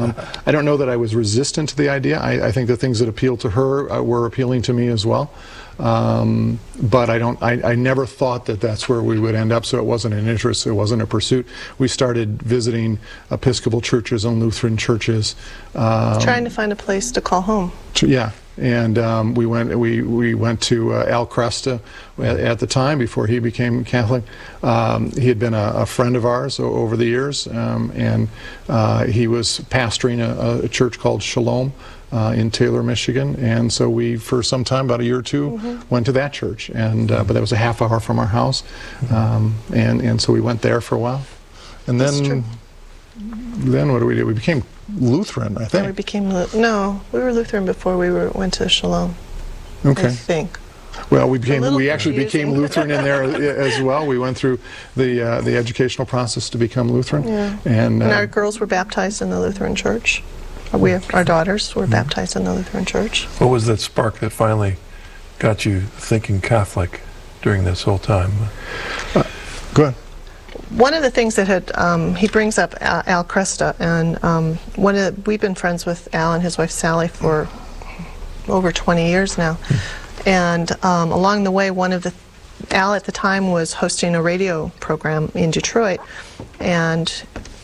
I don't know that I was resistant to the idea. I think the things that appealed to her were appealing to me as well. But I never thought that that's where we would end up, so it wasn't an interest, it wasn't a pursuit. We started visiting Episcopal churches and Lutheran churches. Trying to find a place to call home. Yeah, and we went to Al Kresta at the time, before he became Catholic. He had been a friend of ours over the years, and he was pastoring a church called Shalom in Taylor, Michigan, and so we, for some time, about a year or two, went to that church, and but that was a half hour from our house, and so we went there for a while, and then what do? We became Lutheran, I think. Yeah, we became no, we were Lutheran before we went to Shalom. Okay. I think. Well, we actually became Lutheran in there as well. We went through the educational process to become Lutheran, and our girls were baptized in the Lutheran church. Our daughters were baptized in the Lutheran church. What was that spark that finally got you thinking Catholic during this whole time? Go ahead. One of the things that had, he brings up Al Kresta, and we've been friends with Al and his wife Sally for over 20 years now. And along the way, Al at the time was hosting a radio program in Detroit, and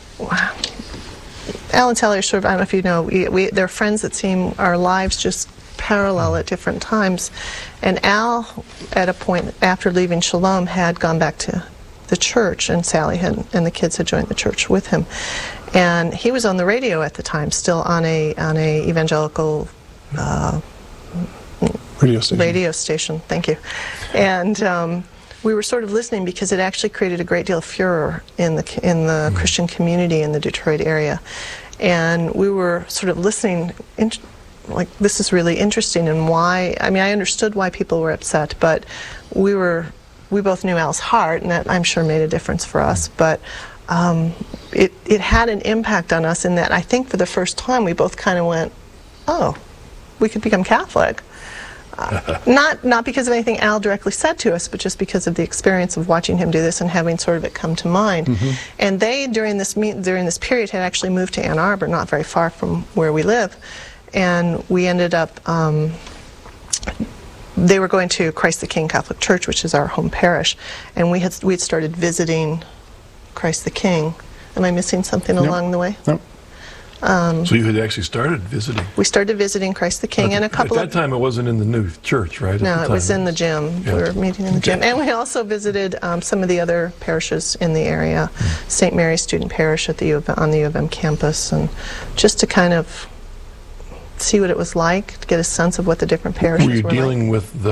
Al and Sally are sort of, I don't know if you know, they're friends that seem our lives just parallel at different times. And Al, at a point after leaving Shalom, had gone back to the church, and Sally and the kids had joined the church with him. And he was on the radio at the time, still on a evangelical radio station. Thank you. And we were sort of listening because it actually created a great deal of furor in the Christian community in the Detroit area, and we were sort of listening, like, this is really interesting, and why. I mean, I understood why people were upset, but we both knew Al's heart, and that, I'm sure, made a difference for us. But it had an impact on us in that I think for the first time we both kind of went, oh, we could become Catholic. Not because of anything Al directly said to us, but just because of the experience of watching him do this and having sort of it come to mind. And they, during this period, had actually moved to Ann Arbor, not very far from where we live, and we ended up. They were going to Christ the King Catholic Church, which is our home parish, and we'd started visiting Christ the King. Am I missing something along the way? Nope. So you had actually started visiting? We started visiting Christ the King, and a couple of... At that time it wasn't in the new church, right? No, it was in the gym. Yeah. We were meeting in the gym. And we also visited some of the other parishes in the area, St. Mary's Student Parish at on the U of M campus, and just to kind of see what it was like, to get a sense of what the different parishes were like. Were you dealing with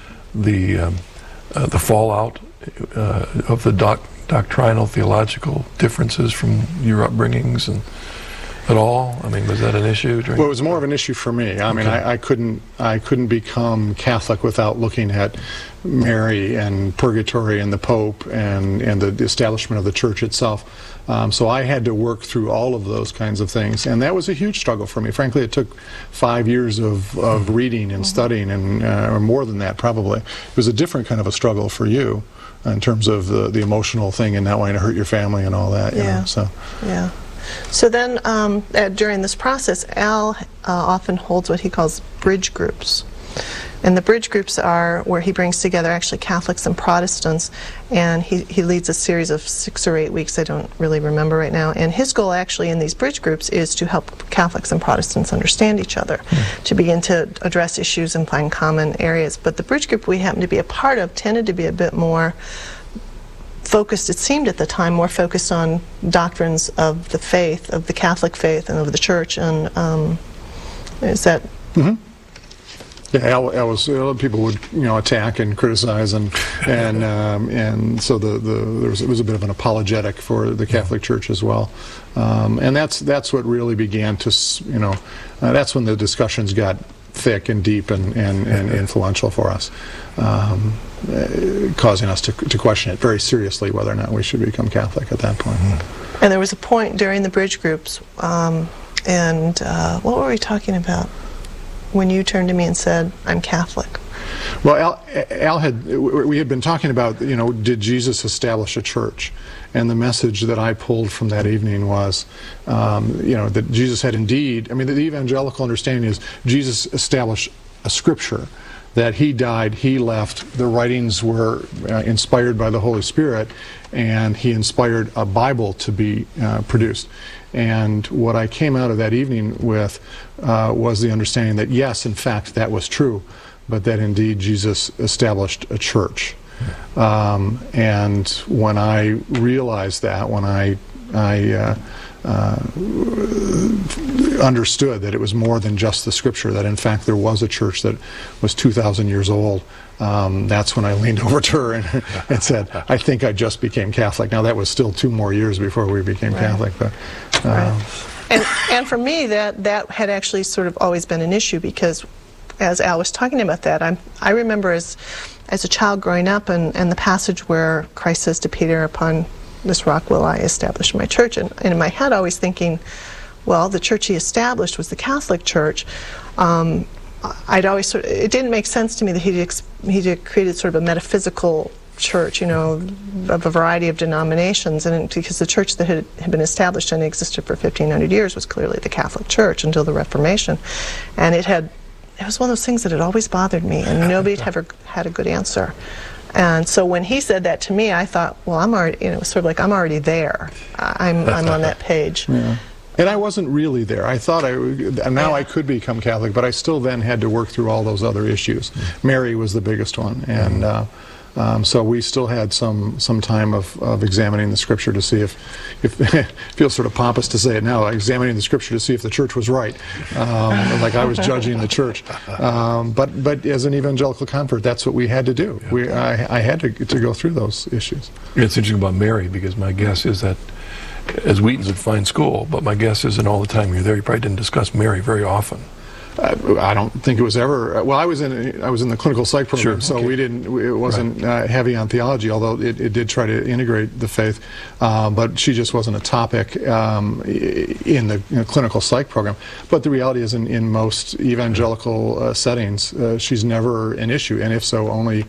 the fallout of the doctrinal, theological differences from your upbringings and at all? I mean, was that an issue? Well, it was more of an issue for me. I mean, I couldn't become Catholic without looking at Mary and purgatory and the Pope and the establishment of the church itself. So I had to work through all of those kinds of things, and that was a huge struggle for me. Frankly, it took 5 years of reading and studying, and or more than that probably. It was a different kind of a struggle for you in terms of the emotional thing and not wanting to hurt your family and all that. You know, so. Yeah. So then, during this process, Al often holds what he calls bridge groups. And the bridge groups are where he brings together actually Catholics and Protestants, and he leads a series of 6 or 8 weeks, I don't really remember right now, and his goal actually in these bridge groups is to help Catholics and Protestants understand each other, to begin to address issues and find common areas. But the bridge group we happened to be a part of tended to be a bit more focused, it seemed at the time, more focused on doctrines of the faith, of the Catholic faith and of the Church, and is that... Yeah, Al was, people would, attack and criticize, and so it was a bit of an apologetic for the Catholic Church as well, and that's what really began to, that's when the discussions got thick and deep and influential for us, causing us to question it very seriously whether or not we should become Catholic at that point. And there was a point during the bridge groups, what were we talking about when you turned to me and said, I'm Catholic? Well, we had been talking about, did Jesus establish a church? And the message that I pulled from that evening was, that Jesus had indeed, the evangelical understanding is Jesus established a scripture, that he died, he left, the writings were inspired by the Holy Spirit, and he inspired a Bible to be produced. And what I came out of that evening with was the understanding that yes, in fact, that was true, but that indeed Jesus established a church. And when I realized that, when I understood that it was more than just the scripture, that in fact there was a church that was 2,000 years old, that's when I leaned over to her and said, I think I just became Catholic. Now that was still 2 more years before we became Catholic. But, and for me, that had actually sort of always been an issue, because as Al was talking about that, I remember as a child growing up, and the passage where Christ says to Peter, upon this rock will I establish my church, and in my head always thinking, well, the church he established was the Catholic Church. I'd always it didn't make sense to me that he created sort of a metaphysical church, of a variety of denominations, and because the church that had been established and existed for 1,500 years was clearly the Catholic Church until the Reformation, and it was one of those things that had always bothered me, and nobody had ever had a good answer. And so when he said that to me, I thought, well, I'm already, it was sort of like I'm already there. I'm on that page. Yeah. And I wasn't really there. I thought I could become Catholic, but I still then had to work through all those other issues. Mary was the biggest one, and so we still had some time of examining the scripture to see if it feels sort of pompous to say it now, examining the scripture to see if the church was right, like I was judging the church. But as an evangelical convert, that's what we had to do. I had to go through those issues. It's interesting about Mary, because my guess is that, as Wheaton's a fine school, but my guess is in all the time you're there, you probably didn't discuss Mary very often. I don't think it was ever. Well, I was in the clinical psych program, so we didn't. It wasn't heavy on theology, although it did try to integrate the faith. But she just wasn't a topic in the clinical psych program. But the reality is, in most evangelical settings, she's never an issue, and if so, only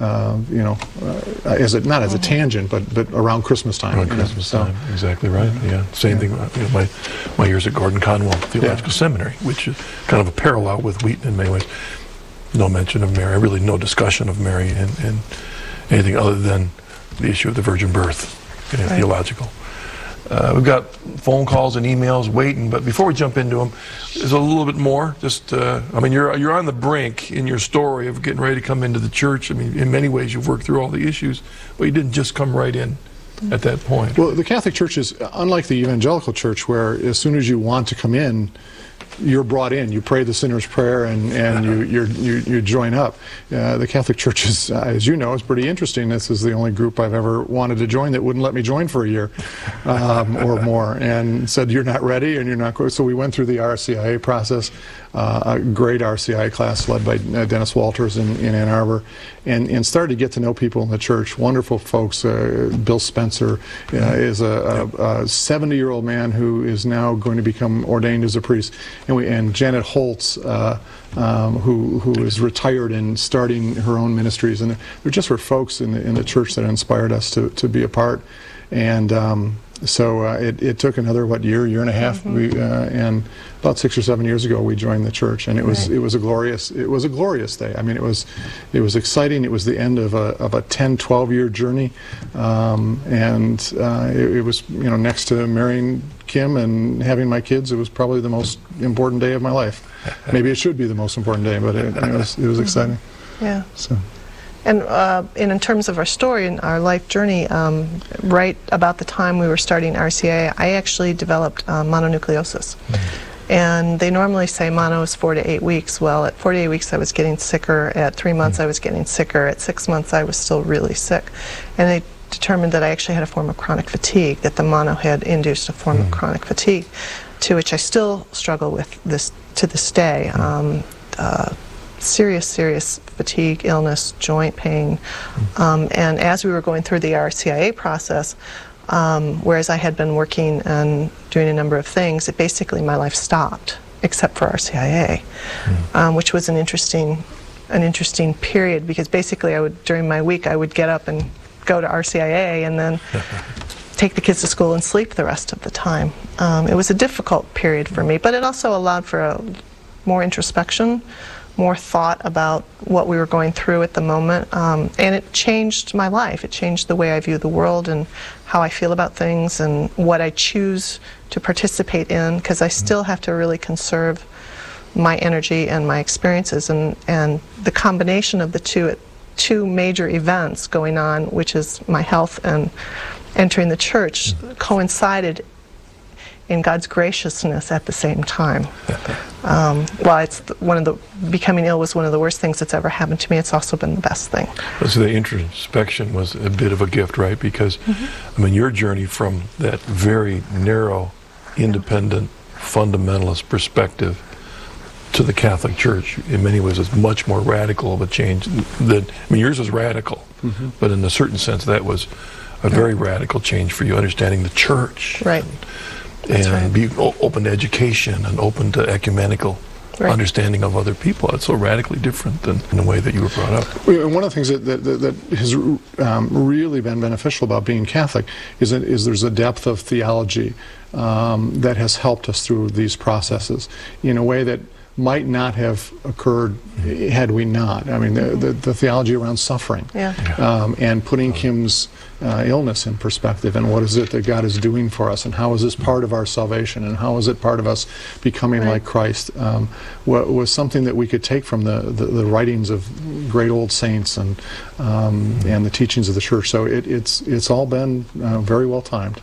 not as a tangent, but around Christmas time. Around Christmas time, exactly right. Yeah, same thing. My years at Gordon Conwell Theological Seminary, which is kind of a parallel with Wheaton in many ways. No mention of Mary, really no discussion of Mary in anything other than the issue of the virgin birth, theological. We've got phone calls and emails waiting, but before we jump into them, there's a little bit more. Just, you're on the brink in your story of getting ready to come into the church. In many ways, you've worked through all the issues, but you didn't just come right in at that point. Well, the Catholic Church is unlike the evangelical church, where as soon as you want to come in, you're brought in. You pray the sinner's prayer, and you join up. The Catholic Church is, as you know, is pretty interesting. This is the only group I've ever wanted to join that wouldn't let me join for a year or more, and said you're not ready and you're not. So we went through the RCIA process, a great RCIA class led by Dennis Walters in Ann Arbor, and started to get to know people in the church. Wonderful folks. Bill Spencer is a 70-year-old man who is now going to become ordained as a priest. And Janet Holtz, who is retired and starting her own ministries, and there just were folks in the church that inspired us to be a part. And so it took another year and a half, and about 6 or 7 years ago we joined the church, and it was a glorious day. It was exciting. It was the end of a 10-12 year journey, and it was next to marrying Kim and having my kids, it was probably the most important day of my life. Maybe it should be the most important day, but it was exciting. Yeah. So. And in terms of our story and our life journey, right about the time we were starting RCIA, I actually developed mononucleosis. And they normally say mono is 4 to 8 weeks. Well, at 4 to 8 weeks I was getting sicker. At 3 months I was getting sicker. At 6 months I was still really sick. And they determined that I actually had a form of chronic fatigue, that the mono had induced a form of chronic fatigue, to which I still struggle with to this day. Serious fatigue, illness, joint pain. And as we were going through the RCIA process, whereas I had been working and doing a number of things, it basically my life stopped, except for RCIA, which was an interesting an interesting period, because basically during my week I would get up and go to RCIA and then take the kids to school and sleep the rest of the time. It was a difficult period for me, but it also allowed for more introspection, more thought about what we were going through at the moment, and it changed my life. It changed the way I view the world and how I feel about things and what I choose to participate in, because I still have to really conserve my energy and my experiences, and the combination of the two major events going on, which is my health and entering the church, coincided in God's graciousness at the same time. While becoming ill was one of the worst things that's ever happened to me, it's also been the best thing. So the introspection was a bit of a gift, right? Because, I mean, your journey from that very narrow, independent, fundamentalist perspective to the Catholic Church, in many ways, is much more radical of a change. I mean, yours was radical, but in a certain sense, that was a very radical change for you, understanding the Church. Right. And be open to education and open to ecumenical understanding of other people. It's so radically different than the way that you were brought up. One of the things that has really been beneficial about being Catholic is there's a depth of theology that has helped us through these processes in a way that might not have occurred had we not. I mean, the theology around suffering, and putting Kim's illness in perspective, and what is it that God is doing for us, and how is this part of our salvation, and how is it part of us becoming like Christ, was something that we could take from the writings of great old saints and the teachings of the Church. So it's all been very well timed.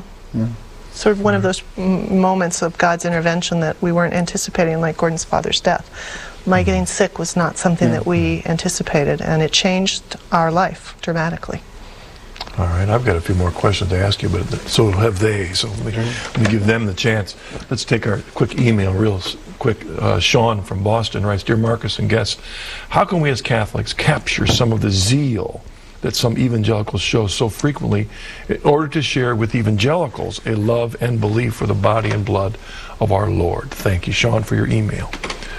Sort of one of those moments of God's intervention that we weren't anticipating, like Gordon's father's death. My getting sick was not something that we anticipated, and it changed our life dramatically. All right, I've got a few more questions to ask you, but so have they. So let me give them the chance. Let's take our quick email real quick. Sean from Boston writes, "Dear Marcus and guests, how can we as Catholics capture some of the zeal that some evangelicals show so frequently in order to share with evangelicals a love and belief for the body and blood of our Lord?" Thank you, Sean, for your email.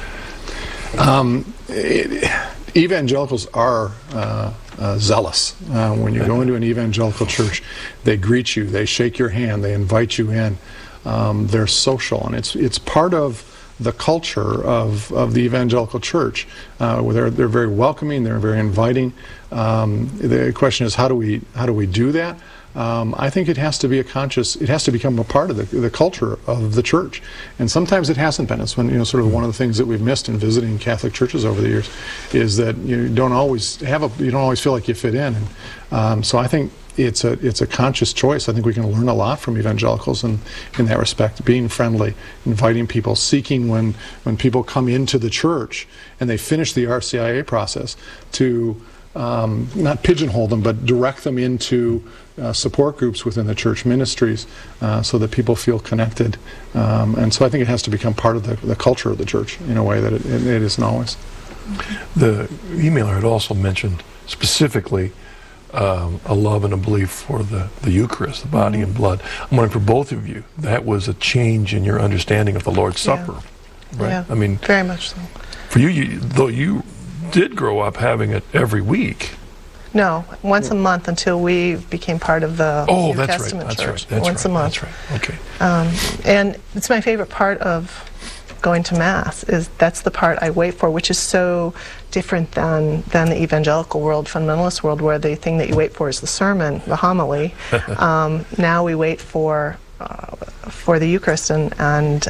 Evangelicals are zealous. When you go into an evangelical church, they greet you, they shake your hand, they invite you in. They're social, and it's part of the culture of the evangelical church. They're very welcoming, they're very inviting. The question is, how do we do that? I think it has to be it has to become a part of the culture of the church, and sometimes it hasn't been. It's when sort of one of the things that we've missed in visiting Catholic churches over the years is that you don't always feel like you fit in. And so I think it's a conscious choice. I think we can learn a lot from evangelicals in that respect, being friendly, inviting people, seeking when people come into the church and they finish the RCIA process to not pigeonhole them, but direct them into support groups within the church ministries so that people feel connected. And so I think it has to become part of the culture of the church in a way that it isn't always. The emailer had also mentioned specifically a love and a belief for the Eucharist, the body and blood. I'm wondering, for both of you, that was a change in your understanding of the Lord's Supper, right? Yeah, I mean, very much so. For you, though you did grow up having it every week. No, once a month until we became part of the New Testament Church. Once a month. That's right. Okay. And it's my favorite part of going to Mass. That's the part I wait for, which is so different than the evangelical world, fundamentalist world, where the thing that you wait for is the sermon, the homily. Now we wait for the Eucharist, and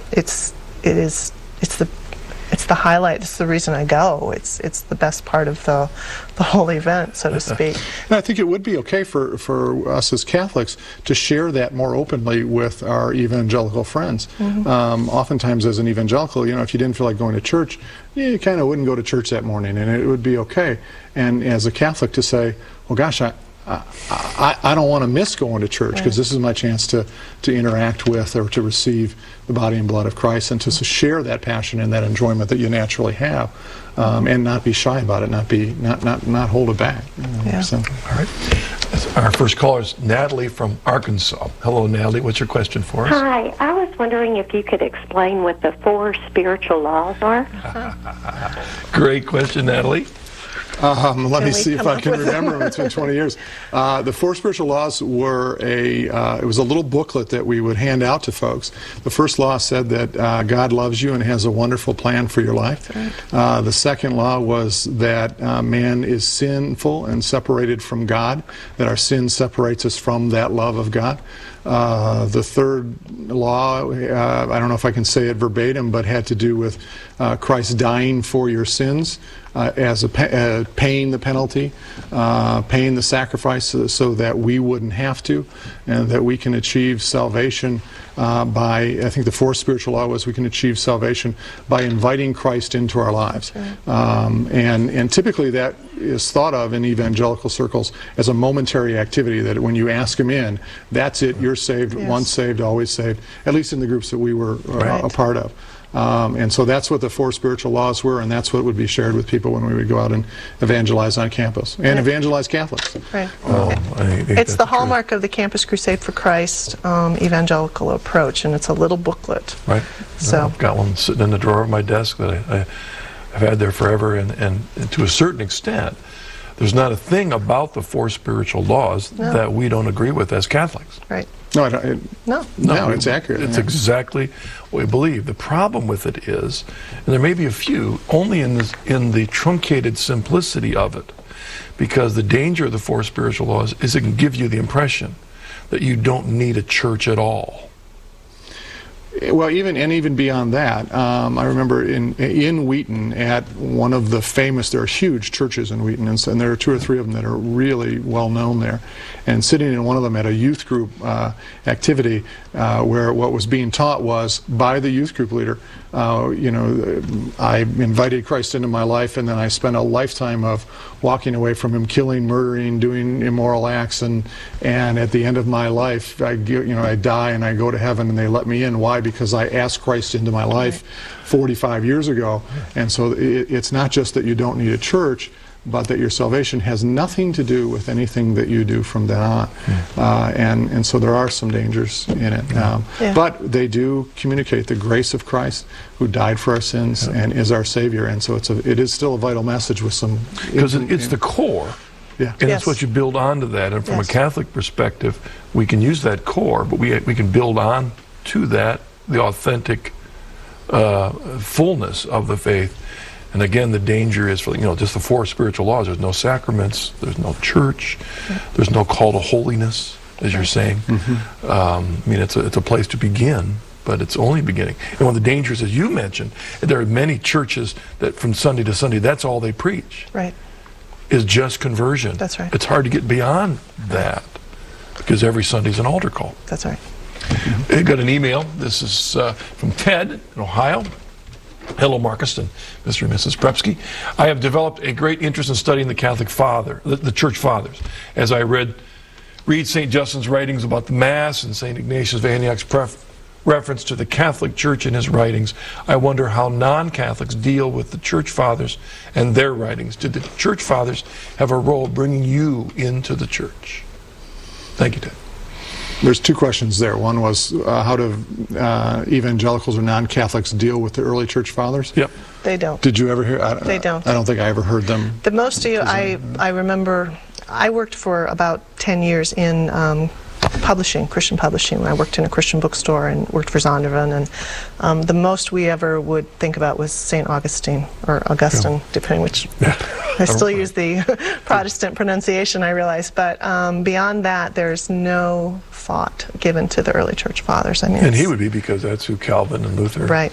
it's the highlight. It's the reason I go. It's the best part of the whole event, so to speak. And I think it would be okay for us as Catholics to share that more openly with our evangelical friends. Oftentimes, as an evangelical, if you didn't feel like going to church, you kind of wouldn't go to church that morning, and it would be okay. And as a Catholic, to say, well, gosh, I don't want to miss going to church, because this is my chance to interact with or to receive the body and blood of Christ, and to share that passion and that enjoyment that you naturally have, and not be shy about it, not hold it back. So. All right. Our first caller is Natalie from Arkansas. Hello, Natalie. What's your question for us? Hi. I was wondering if you could explain what the 4 spiritual laws are. Great question, Natalie. Let me we see if come I up can with- remember them. It's been 20 years. The 4 spiritual laws were it was a little booklet that we would hand out to folks. The first law said that God loves you and has a wonderful plan for your life. The second law was that man is sinful and separated from God, that our sin separates us from that love of God. The third law, I don't know if I can say it verbatim, but had to do with Christ dying for your sins as paying the penalty, paying the sacrifice so that we wouldn't have to, and that we can achieve salvation by, I think the 4th spiritual law was we can achieve salvation by inviting Christ into our lives. And typically that is thought of in evangelical circles as a momentary activity, that when you ask him in, that's it, you're saved, once saved, always saved, at least in the groups that we were a part of. And so that's what the 4 spiritual laws were, and that's what would be shared with people when we would go out and evangelize on campus, and evangelize Catholics. Right. Oh, I think It's that's the true. hallmark of the Campus Crusade for Christ evangelical approach, and it's a little booklet. Right. So- I've got one sitting in the drawer of my desk that I've had there forever, and to a certain extent, there's not a thing about the 4 spiritual laws that we don't agree with as Catholics. Right. No, I don't, No. it's accurate. It's yeah. exactly what we believe. The problem with it is, and there may be a few, only in the truncated simplicity of it, because the danger of the 4 spiritual laws is it can give you the impression that you don't need a church at all. Well, even beyond that, I remember in Wheaton at one of the famous, there are huge churches in Wheaton, and there are 2 or 3 of them that are really well known there. And sitting in one of them at a youth group activity where what was being taught was by the youth group leader, I invited Christ into my life, and then I spent a lifetime of walking away from him, killing, murdering, doing immoral acts, and at the end of my life, I die and I go to heaven, and they let me in. Why? Because I asked Christ into my life 45 years ago. And so it's not just that you don't need a church, but that your salvation has nothing to do with anything that you do from then on. And so there are some dangers in it. But they do communicate the grace of Christ, who died for our sins and is our Savior. And so it is still a vital message with some... Because it's the core. Yeah. And it's what you build onto that. And from a Catholic perspective, we can use that core, but we can build on to that the authentic fullness of the faith. And again, the danger is for just the 4 spiritual laws. There's no sacraments, there's no church, there's no call to holiness, as you're saying. I mean, it's a place to begin, but it's only beginning. And one of the dangers, as you mentioned, there are many churches that from Sunday to Sunday, that's all they preach. Right. Is just conversion. That's right. It's hard to get beyond that because every Sunday's an altar call. That's right. I got an email. This is from Ted in Ohio. Hello, Marcus and Mr. and Mrs. Prepsky. I have developed a great interest in studying the Catholic Father, the Church Fathers. As I read St. Justin's writings about the Mass and St. Ignatius of Antioch's reference to the Catholic Church in his writings, I wonder how non-Catholics deal with the Church Fathers and their writings. Did the Church Fathers have a role bringing you into the Church? Thank you, Ted. There's 2 questions there. One was how do evangelicals or non-Catholics deal with the early church fathers? Yep. They don't. Did you ever hear? They don't. I don't think I ever heard them. The most of you, I remember, I worked for about 10 years in publishing, Christian publishing. I worked in a Christian bookstore and worked for Zondervan, and the most we ever would think about was St. Augustine, or Augustine, depending which. I still use the Protestant pronunciation, I realize, but beyond that, there's no thought given to the early church fathers. I mean, And he would be because that's who Calvin and Luther Right.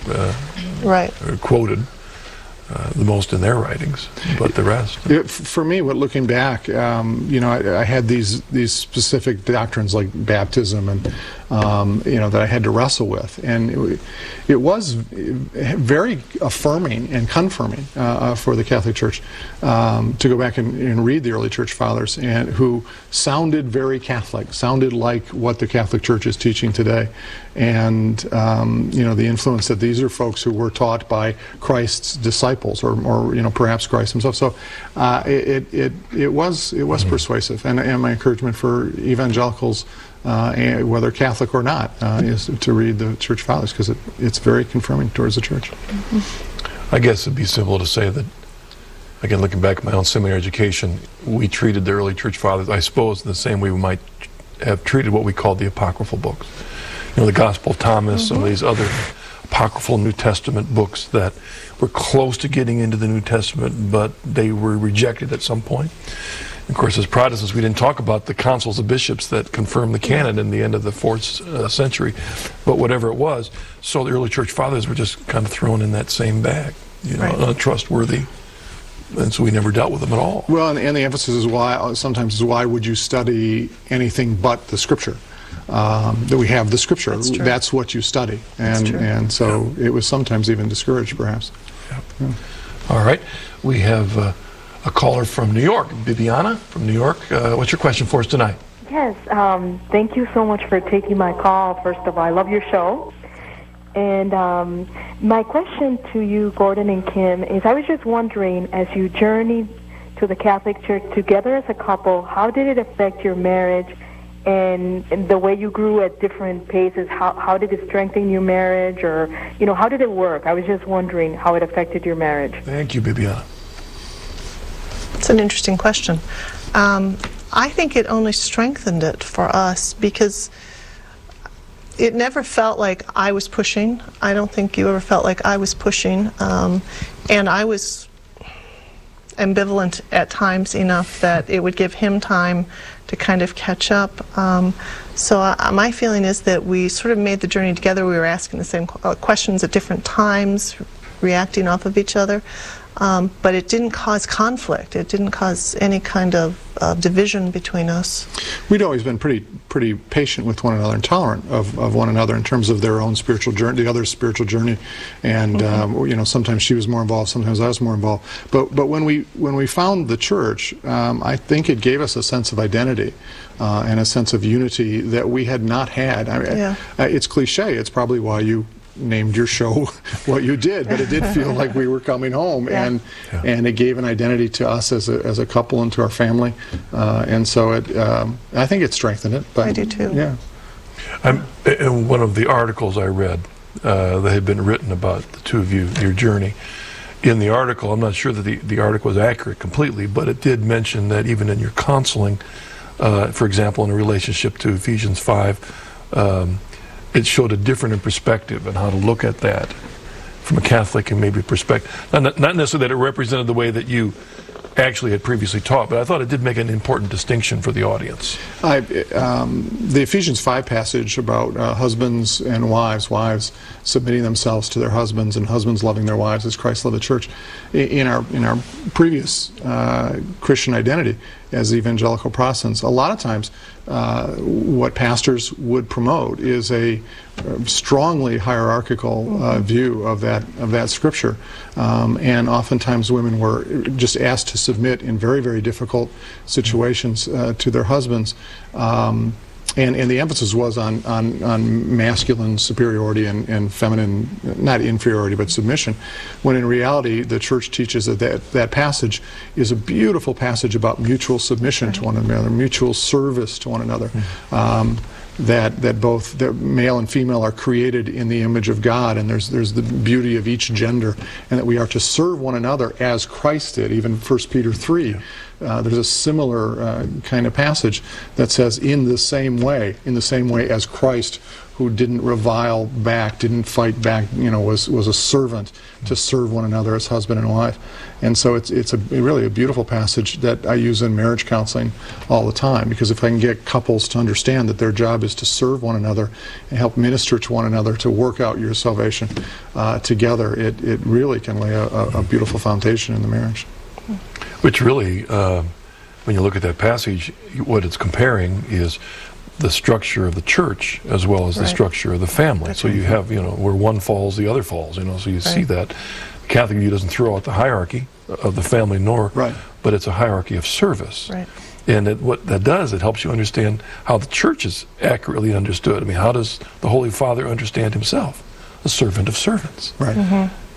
Quoted the most in their writings, but the rest. For me, looking back, I had these specific doctrines like baptism and that I had to wrestle with, and it was very affirming and confirming for the Catholic Church to go back and read the early church fathers, and who sounded very Catholic, sounded like what the Catholic Church is teaching today, and the influence that these are folks who were taught by Christ's disciples disciples, or perhaps Christ himself. So it was persuasive, and my encouragement for evangelicals, whether Catholic or not, is to read the Church Fathers, because it's very confirming towards the Church. I guess it'd be simple to say that, again, looking back at my own seminary education, we treated the early Church Fathers, I suppose, in the same way we might have treated what we called the apocryphal books. The Gospel of Thomas, some of these other apocryphal New Testament books that were close to getting into the New Testament, but they were rejected at some point. Of course, as Protestants, we didn't talk about the councils of bishops that confirmed the canon in the end of the 4th century, but whatever it was. So the early Church Fathers were just kind of thrown in that same bag, untrustworthy, and so we never dealt with them at all. Well, and the emphasis is why would you study anything but the Scripture? That we have the Scripture. That's what you study, and so it was sometimes even discouraged, perhaps. Yeah. All right, we have a caller from New York, Bibiana from New York. What's your question for us tonight? Yes, thank you so much for taking my call. First of all, I love your show. And my question to you, Gordon and Kim, is I was just wondering, as you journeyed to the Catholic Church together as a couple, how did it affect your marriage, and the way you grew at different paces? How did it strengthen your marriage, or how did it work? I was just wondering how it affected your marriage. Thank you, Bibiana. It's an interesting question. I think it only strengthened it for us, because it never felt like I was pushing. I don't think you ever felt like I was pushing, and I was ambivalent at times enough that it would give him time to kind of catch up. So my feeling is that we sort of made the journey together. We were asking the same questions at different times, reacting off of each other, but it didn't cause conflict. It didn't cause any kind of division between us. We'd always been pretty patient with one another and tolerant of one another in terms of their own spiritual journey, the other's spiritual journey, and sometimes she was more involved, sometimes I was more involved. But when we found the church, I think it gave us a sense of identity and a sense of unity that we had not had. I mean, it's cliche. It's probably why you named your show what you did, but it did feel like we were coming home, and it gave an identity to us as a couple and to our family, and so I think it strengthened it. But I do too. Yeah. In one of the articles I read that had been written about the two of you, your journey, in the article, I'm not sure that the article was accurate completely, but it did mention that even in your counseling, for example, in a relationship to Ephesians 5, it showed a different perspective and how to look at that from a Catholic and maybe perspective. Not necessarily that it represented the way that you actually had previously taught, but I thought it did make an important distinction for the audience. The Ephesians 5 passage about husbands and wives submitting themselves to their husbands, and husbands loving their wives as Christ loved the church. In our previous Christian identity as evangelical Protestants, a lot of times what pastors would promote is a strongly hierarchical view of that scripture, and oftentimes women were just asked to submit in very, very difficult situations to their husbands. And the emphasis was on masculine superiority and feminine, not inferiority, but submission, when in reality the church teaches that passage is a beautiful passage about mutual submission to one another, mutual service to one another. That both the male and female are created in the image of God, and there's the beauty of each gender, and that we are to serve one another as Christ did. Even 1 Peter 3, there's a similar kind of passage that says, in the same way as Christ, who didn't revile back, didn't fight back, was a servant to serve one another as husband and wife. And so it's really a beautiful passage that I use in marriage counseling all the time, because if I can get couples to understand that their job is to serve one another and help minister to one another to work out your salvation together, it really can lay a beautiful foundation in the marriage. Which really, when you look at that passage, what it's comparing is the structure of the church as well as the structure of the family. That's so you have, where one falls, the other falls, so you see that. The Catholic view doesn't throw out the hierarchy of the family, but it's a hierarchy of service. Right. And what that does, it helps you understand how the church is accurately understood. I mean, how does the Holy Father understand himself? A servant of servants. Right.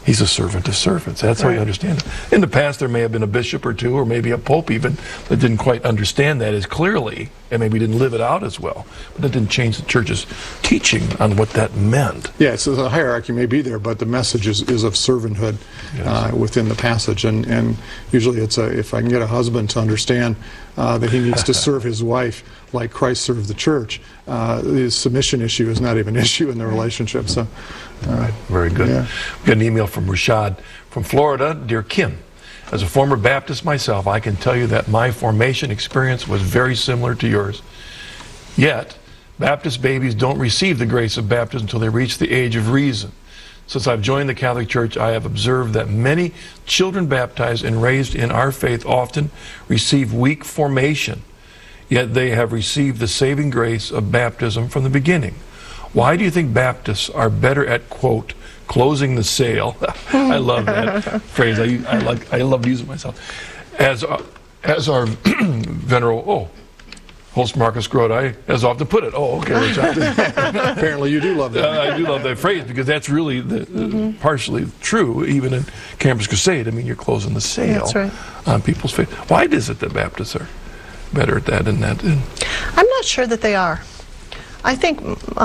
He's a servant of servants. That's how you understand it. In the past, there may have been a bishop or two, or maybe a pope even, that didn't quite understand that as clearly, and maybe didn't live it out as well. But that didn't change the church's teaching on what that meant. Yeah, so the hierarchy may be there, but the message is of servanthood within the passage. And usually it's if I can get a husband to understand that he needs to serve his wife like Christ served the church, the submission issue is not even an issue in the relationship. So, Right, very good. Yeah. We got an email from Rashad from Florida. Dear Kim, as a former Baptist myself, I can tell you that my formation experience was very similar to yours. Yet, Baptist babies don't receive the grace of baptism until they reach the age of reason. Since I've joined the Catholic Church, I have observed that many children baptized and raised in our faith often receive weak formation, yet they have received the saving grace of baptism from the beginning. Why do you think Baptists are better at, quote, closing the sale? I love that phrase. I love using it myself. As our venerable, host Marcus Grodi has often put it. Oh, okay. apparently you do love that. I do love that phrase because that's really partially true, even in Campus Crusade. I mean, you're closing the sale That's right. on people's faith. Why is it that Baptists are better at that than that? I'm not sure that they are. I think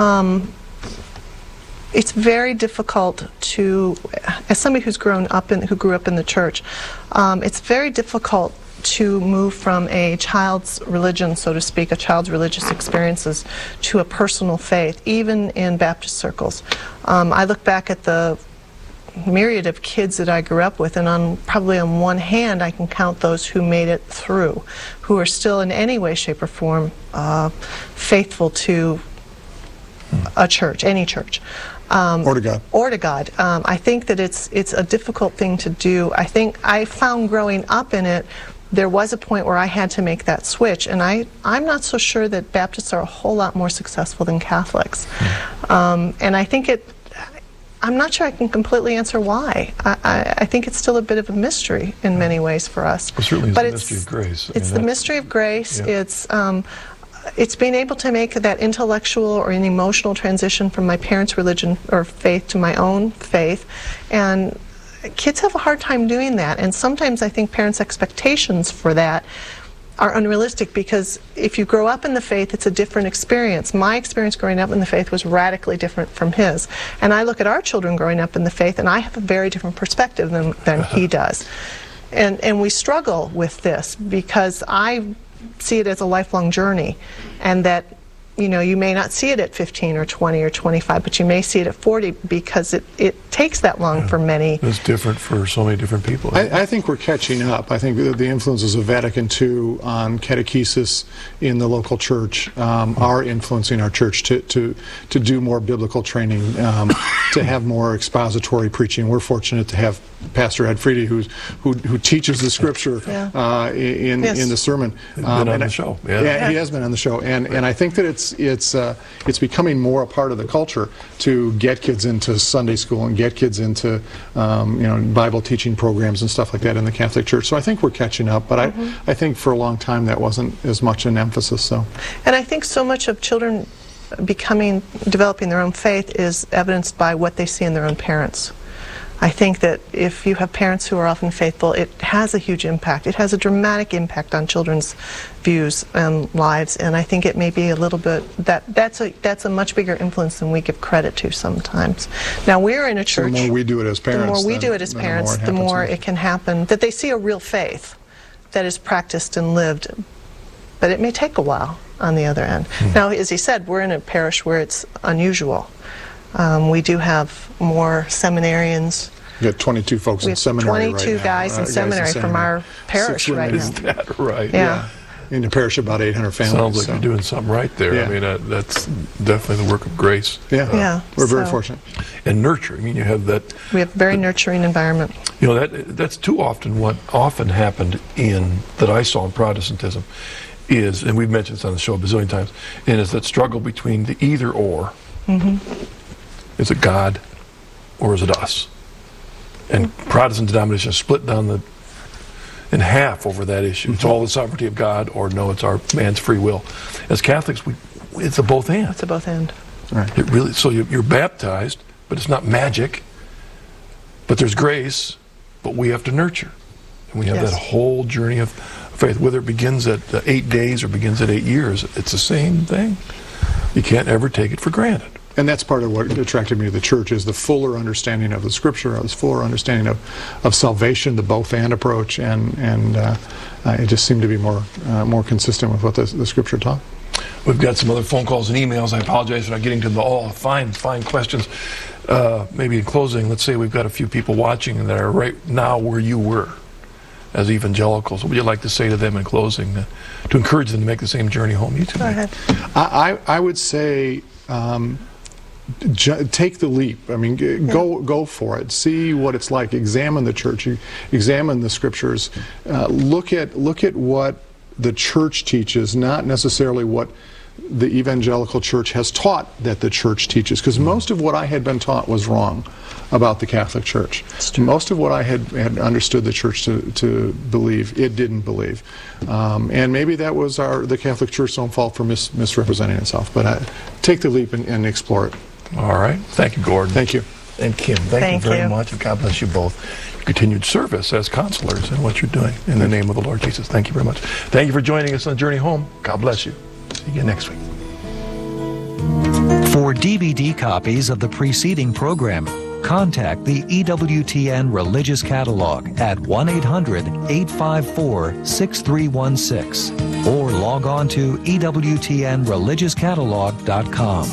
it's very difficult to, as somebody who grew up in the church, it's very difficult to move from a child's religion, so to speak, a child's religious experiences, to a personal faith, even in Baptist circles. I look back at the myriad of kids that I grew up with, and probably on one hand I can count those who made it through, who are still in any way, shape, or form faithful to a church, any church. Or to God. Or to God. I think that it's a difficult thing to do. I think I found growing up in it, there was a point where I had to make that switch, and I'm not so sure that Baptists are a whole lot more successful than Catholics. And I think I'm not sure I can completely answer why. I think it's still a bit of a mystery in many ways for us. Well, certainly but it's the mystery of grace. It's the mystery of grace. Yeah. It's being able to make that intellectual or an emotional transition from my parents' religion or faith to my own faith. And kids have a hard time doing that. And sometimes I think parents' expectations for that are unrealistic, because if you grow up in the faith, it's a different experience. My experience growing up in the faith was radically different from his. And I look at our children growing up in the faith, and I have a very different perspective than he does. And we struggle with this because I see it as a lifelong journey, and that you may not see it at 15 or 20 or 25, but you may see it at 40, because it takes that long for many. It's different for so many different people. I think we're catching up. I think the influences of Vatican II on catechesis in the local church are influencing our church to do more biblical training, to have more expository preaching. We're fortunate to have Pastor Ed Friede, who teaches the Scripture in the sermon. He's been on the show. Yeah, he has been on the show, and I think that it's becoming more a part of the culture to get kids into Sunday school and get kids into Bible teaching programs and stuff like that in the Catholic Church. So I think we're catching up, but I think for a long time that wasn't as much an emphasis. So, and I think so much of children developing their own faith is evidenced by what they see in their own parents. I think that if you have parents who are often faithful, it has a huge impact. It has a dramatic impact on children's views and lives, and I think it may be a little bit that's a much bigger influence than we give credit to sometimes. Now, we're in a church. The more we do it as parents, the more it can happen. That they see a real faith that is practiced and lived, but it may take a while on the other end. Now, as he said, we're in a parish where it's unusual. We do have more seminarians. We got 22 folks in seminary 22 guys in seminary from our parish right now. Is that right? Yeah. In a parish of about 800 families. Sounds like you're doing something right there. Yeah. I mean, that's definitely the work of grace. Yeah. We're very fortunate. And nurture. I mean, you have that. We have a very nurturing environment. That's too often what often happened that I saw in Protestantism is, and we've mentioned this on the show a bazillion times, and is that struggle between the either or. Is it God or is it us? And Protestant denominations split down in half over that issue. It's all the sovereignty of God, or no, it's our man's free will. As Catholics, it's a both and. It's a both and. Right. It really. So you're baptized, but it's not magic. But there's grace, but we have to nurture. And we have Yes. that whole journey of faith, whether it begins at 8 days or begins at 8 years, it's the same thing. You can't ever take it for granted. And that's part of what attracted me to the church, is the fuller understanding of the Scripture, this fuller understanding of salvation, the both-and approach, and it just seemed to be more consistent with what the Scripture taught. We've got some other phone calls and emails. I apologize for not getting to them all. Fine questions. Maybe in closing, let's say we've got a few people watching that are right now where you were as evangelicals. What would you like to say to them in closing to encourage them to make the same journey home you two Go made? ahead. I would say take the leap. I mean, go for it. See what it's like. Examine the church. Examine the Scriptures. Look at what the church teaches, not necessarily what the evangelical church has taught that the church teaches, because most of what I had been taught was wrong about the Catholic Church. Most of what I had understood the church to believe, it didn't believe. And maybe that was the Catholic Church's own fault for misrepresenting itself. But take the leap and explore it. All right. Thank you, Gordon. Thank you. And Kim, thank you very much, and God bless you both. Your continued service as counselors and what you're doing in the name of the Lord Jesus. Thank you very much. Thank you for joining us on Journey Home. God bless you. See you again next week. For DVD copies of the preceding program, contact the EWTN Religious Catalog at 1-800-854-6316 or log on to EWTNReligiousCatalog.com.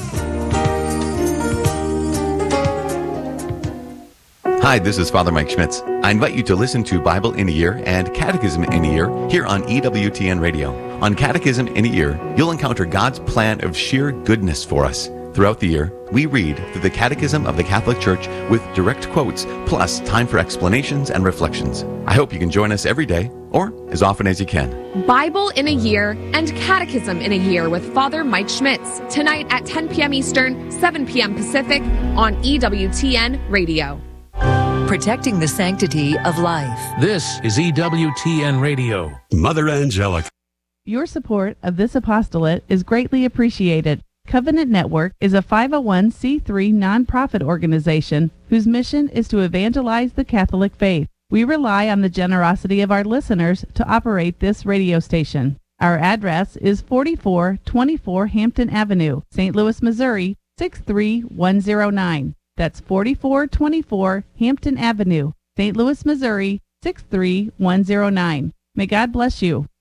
Hi, this is Father Mike Schmitz. I invite you to listen to Bible in a Year and Catechism in a Year here on EWTN Radio. On Catechism in a Year, you'll encounter God's plan of sheer goodness for us. Throughout the year, we read through the Catechism of the Catholic Church with direct quotes, plus time for explanations and reflections. I hope you can join us every day, or as often as you can. Bible in a Year and Catechism in a Year with Father Mike Schmitz, tonight at 10 p.m. Eastern, 7 p.m. Pacific on EWTN Radio. Protecting the sanctity of life. This is EWTN Radio. Mother Angelica. Your support of this apostolate is greatly appreciated. Covenant Network is a 501c3 nonprofit organization whose mission is to evangelize the Catholic faith. We rely on the generosity of our listeners to operate this radio station. Our address is 4424 Hampton Avenue, St. Louis, Missouri, 63109. That's 4424 Hampton Avenue, St. Louis, Missouri, 63109. May God bless you.